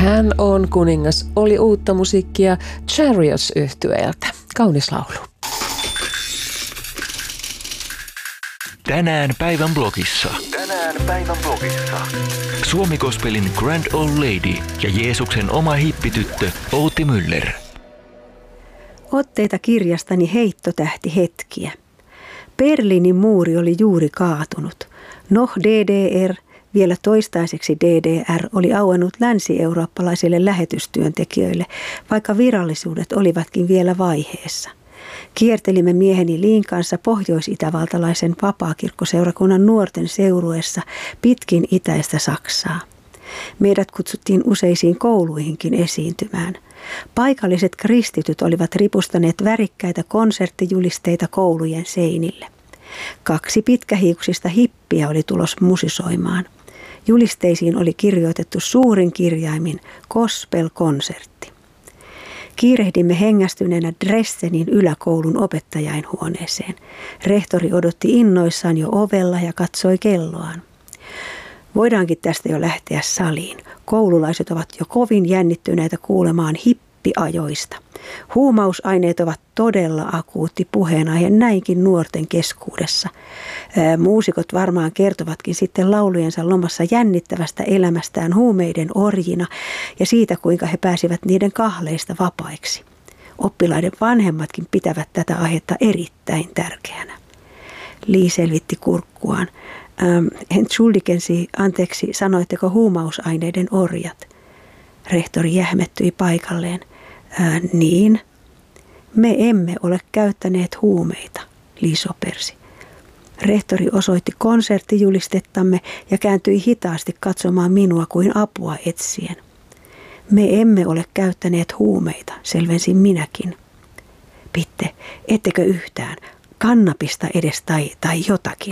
Hän on kuningas oli uutta musiikkia Chariots-yhtyeeltä. Kaunis laulu. Tänään päivän blogissa. Suomi Gospelin Grand Old Lady ja Jeesuksen oma hippityttö Outi Müller. Otteita kirjastani Heittotähti hetkiä. Berliinin muuri oli juuri kaatunut. DDR, vielä toistaiseksi DDR, oli auennut länsi-eurooppalaisille lähetystyöntekijöille, vaikka virallisuudet olivatkin vielä vaiheessa. Kiertelimme mieheni Liin kanssa pohjois-itävaltalaisen vapaakirkkoseurakunnan nuorten seurueessa pitkin itäistä Saksaa. Meidät kutsuttiin useisiin kouluihinkin esiintymään. Paikalliset kristityt olivat ripustaneet värikkäitä konserttijulisteita koulujen seinille. 2 pitkähiuksista hippiä oli tulos musisoimaan. Julisteisiin oli kirjoitettu suurin kirjaimin Gospel-konsertti. Kiirehdimme hengästyneenä Dresdenin yläkoulun opettajainhuoneeseen. Rehtori odotti innoissaan jo ovella ja katsoi kelloaan. Voidaankin tästä jo lähteä saliin. Koululaiset ovat jo kovin jännittyneitä kuulemaan hippiajoista. Huumausaineet ovat todella akuutti puheenaihe näinkin nuorten keskuudessa. Muusikot varmaan kertovatkin sitten laulujensa lomassa jännittävästä elämästään huumeiden orjina ja siitä, kuinka he pääsivät niiden kahleista vapaiksi. Oppilaiden vanhemmatkin pitävät tätä aihetta erittäin tärkeänä. Lee selvitti kurkkuaan. Entschuldigen Sie, anteeksi, sanoitteko huumausaineiden orjat? Rehtori jähmettyi paikalleen. Niin. Me emme ole käyttäneet huumeita, Lee sopersi. Rehtori osoitti konserttijulistettamme ja kääntyi hitaasti katsomaan minua kuin apua etsien. Me emme ole käyttäneet huumeita, selvensin minäkin. Pitte, ettekö yhtään? Kannabista edes tai jotakin.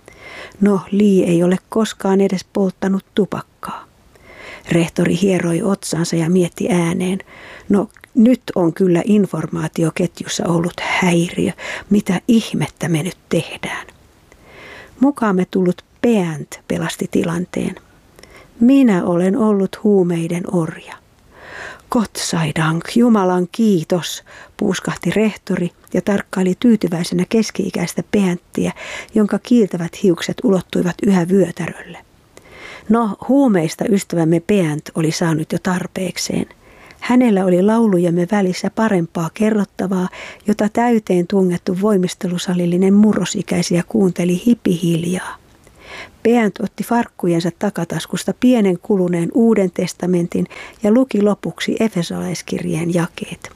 Lee ei ole koskaan edes polttanut tupakkaa. Rehtori hieroi otsansa ja mietti ääneen. Nyt on kyllä informaatioketjussa ollut häiriö. Mitä ihmettä me nyt tehdään? Mukaamme tullut Beant pelasti tilanteen. Minä olen ollut huumeiden orja. Gott sei Dank, Jumalan kiitos, puuskahti rehtori ja tarkkaili tyytyväisenä keski-ikäistä Beanttiä, jonka kiiltävät hiukset ulottuivat yhä vyötärölle. Huumeista ystävämme Beant oli saanut jo tarpeekseen. Hänellä oli laulujemme välissä parempaa kerrottavaa, jota täyteen tungettu voimistelusalillinen murrosikäisiä kuunteli hipihiljaa. Beant otti farkkujensa takataskusta pienen kuluneen Uuden testamentin ja luki lopuksi Efesolaiskirjeen jakeet.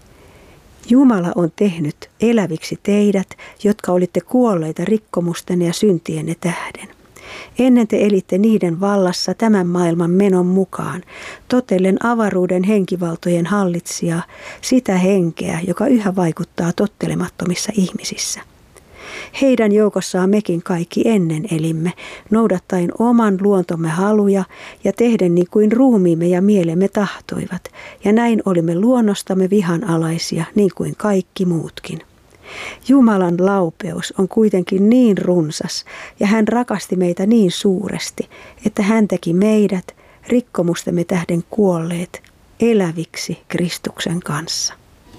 Jumala on tehnyt eläviksi teidät, jotka olitte kuolleita rikkomustenne ja syntienne tähden. Ennen te elitte niiden vallassa tämän maailman menon mukaan, totellen avaruuden henkivaltojen hallitsijaa, sitä henkeä, joka yhä vaikuttaa tottelemattomissa ihmisissä. Heidän joukossaan mekin kaikki ennen elimme, noudattaen oman luontomme haluja ja tehden niin kuin ruumiimme ja mielemme tahtoivat, ja näin olimme luonnostamme vihanalaisia niin kuin kaikki muutkin. Jumalan laupeus on kuitenkin niin runsas ja hän rakasti meitä niin suuresti, että hän teki meidät, rikkomustemme tähden kuolleet, eläviksi Kristuksen kanssa.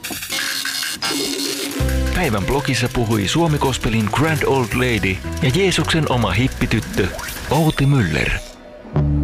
Päivän blogissa puhui Suomi Gospelin Grand Old Lady ja Jeesuksen oma hippityttö Outi Müller.